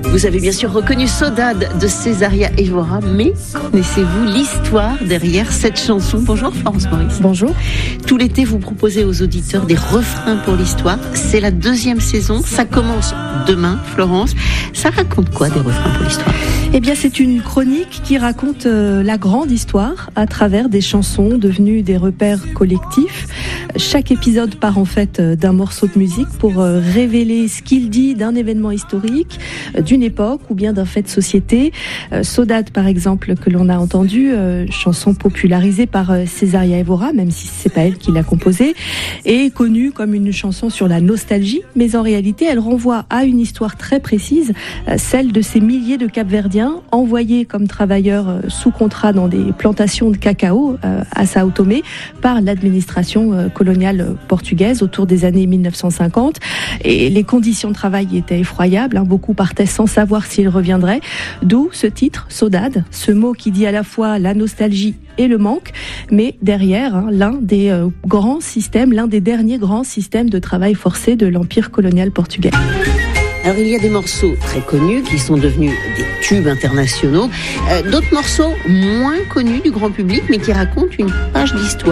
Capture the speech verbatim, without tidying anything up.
Vous avez bien sûr reconnu Saudade de Césaria Évora, mais connaissez-vous l'histoire derrière cette chanson? Bonjour Florence Maurice. Bonjour. Tout l'été, vous proposez aux auditeurs des refrains pour l'histoire. C'est la deuxième saison, ça commence demain, Florence. Ça raconte quoi, des refrains pour l'histoire? Eh bien, c'est une chronique qui raconte euh, la grande histoire à travers des chansons devenues des repères collectifs. Chaque épisode part en fait euh, d'un morceau de musique pour euh, révéler ce qu'il dit d'un événement historique, euh, d'une époque ou bien d'un fait de société. Euh, Saudade, par exemple, que l'on a entendu, euh, chanson popularisée par euh, Césaria Évora, même si c'est pas elle qui l'a composée, est connue comme une chanson sur la nostalgie, mais en réalité, elle renvoie à une histoire très précise, euh, celle de ces milliers de Capverdiens envoyés comme travailleurs sous contrat dans des plantations de cacao euh, à Sao Tomé par l'administration euh, coloniale portugaise autour des années mille neuf cent cinquante. Et les conditions de travail étaient effroyables, hein, beaucoup partaient sans savoir s'ils reviendraient, d'où ce titre, Saudade, ce mot qui dit à la fois la nostalgie et le manque, mais derrière, hein, l'un des euh, grands systèmes, l'un des derniers grands systèmes de travail forcé de l'empire colonial portugais. Alors il y a des morceaux très connus qui sont devenus des tubes internationaux, euh, d'autres morceaux moins connus du grand public mais qui racontent une page d'histoire.